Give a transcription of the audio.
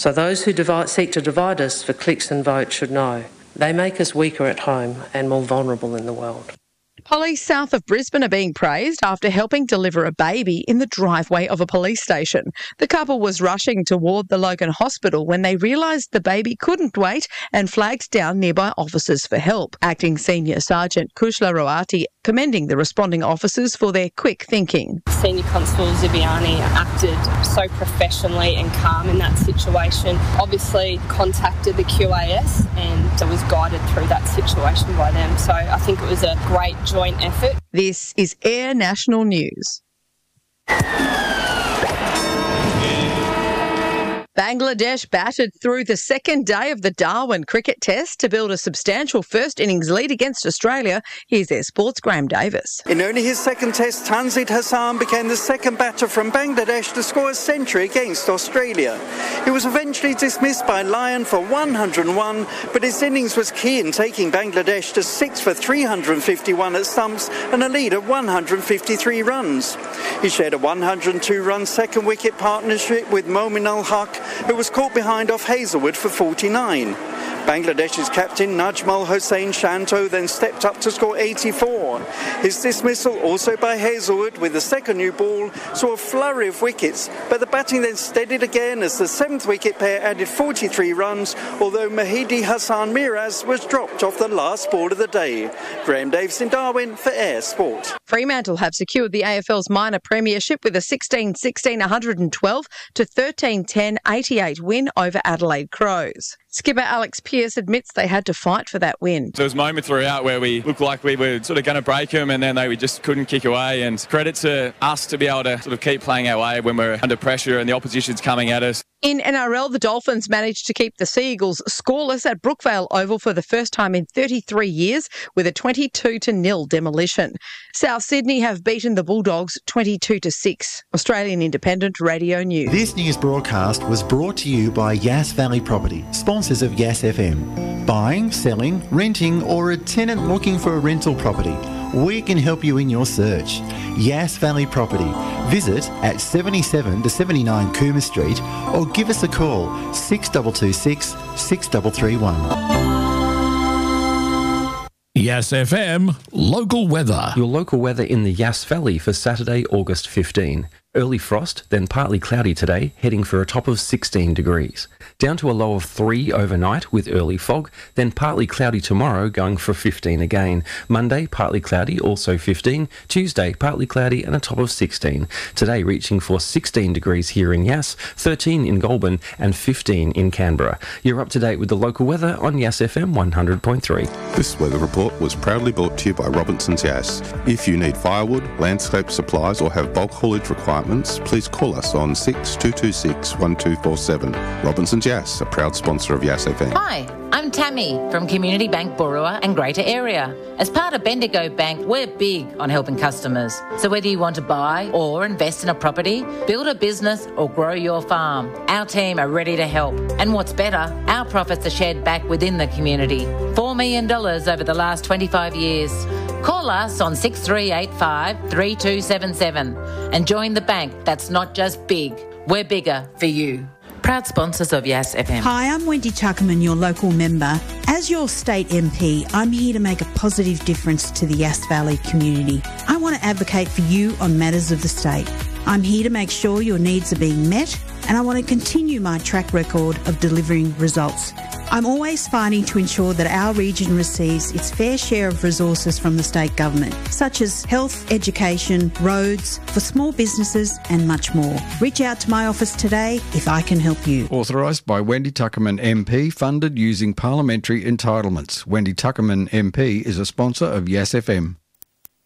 So those who seek to divide us for clicks and votes should know they make us weaker at home and more vulnerable in the world. Police south of Brisbane are being praised after helping deliver a baby in the driveway of a police station. The couple was rushing toward the Logan Hospital when they realised the baby couldn't wait and flagged down nearby officers for help. Acting Senior Sergeant Kushla Roati commending the responding officers for their quick thinking. Senior Constable Zibiani acted so professionally and calm in that situation. Obviously contacted the QAS and was guided through that situation by them. So I think it was a great joint effort. This is Air National News. Bangladesh battered through the second day of the Darwin cricket test to build a substantial first innings lead against Australia. Here's their sports Graham Davis. In only his second test, Tanzid Hassan became the second batter from Bangladesh to score a century against Australia. He was eventually dismissed by Lyon for 101, but his innings was key in taking Bangladesh to 6 for 351 at stumps and a lead of 153 runs. He shared a 102-run second wicket partnership with Momin Ul-Haq, who was caught behind off Hazelwood for 49. Bangladesh's captain Najmal Hossain Shanto then stepped up to score 84. His dismissal, also by Hazelwood with the second new ball, saw a flurry of wickets, but the batting then steadied again as the seventh wicket pair added 43 runs, although Mahidi Hassan Miraz was dropped off the last ball of the day. Graham Davis in Darwin for Air Sport. Fremantle have secured the AFL's minor premiership with a 16-16 112 to 13-10 88 win over Adelaide Crows. Skipper Alex Pearce admits they had to fight for that win. There was moments throughout where we looked like we were sort of going to break them and then we just couldn't kick away, and credit to us to be able to sort of keep playing our way when we're under pressure and the opposition's coming at us. In NRL, the Dolphins managed to keep the Sea Eagles scoreless at Brookvale Oval for the first time in 33 years with a 22-0 demolition. South Sydney have beaten the Bulldogs 22-6. Australian Independent Radio News. This news broadcast was brought to you by Yass Valley Property, sponsors of Yass FM. Buying, selling, renting, or a tenant looking for a rental property, we can help you in your search. Yass Valley Property. Visit at 77 to 79 Coomer Street or give us a call 6226 6331. Yass FM local weather. Your local weather in the Yass Valley for Saturday, August 15. Early frost, then partly cloudy today, heading for a top of 16 degrees. Down to a low of 3 overnight with early fog, then partly cloudy tomorrow, going for 15 again. Monday, partly cloudy, also 15. Tuesday, partly cloudy and a top of 16. Today reaching for 16 degrees here in Yass, 13 in Goulburn and 15 in Canberra. You're up to date with the local weather on Yass FM 100.3. This weather report was proudly brought to you by Robinson's Yass. If you need firewood, landscape supplies or have bulk haulage requirements, please call us on 6226 1247. Robinson's Yass, a proud sponsor of Yass FM. Hi, I'm Tammy from Community Bank Boorowa and Greater Area. As part of Bendigo Bank, we're big on helping customers. So whether you want to buy or invest in a property, build a business or grow your farm, our team are ready to help. And what's better, our profits are shared back within the community. $4 million over the last 25 years. Call us on 6385 3277 and join the bank that's not just big, we're bigger for you. Proud sponsors of Yass FM. Hi, I'm Wendy Tuckerman, your local member. As your state MP, I'm here to make a positive difference to the Yass Valley community. I want to advocate for you on matters of the state. I'm here to make sure your needs are being met, and I want to continue my track record of delivering results. I'm always fighting to ensure that our region receives its fair share of resources from the state government, such as health, education, roads, for small businesses and much more. Reach out to my office today if I can help you. Authorised by Wendy Tuckerman MP, funded using parliamentary entitlements. Wendy Tuckerman MP is a sponsor of Yass FM.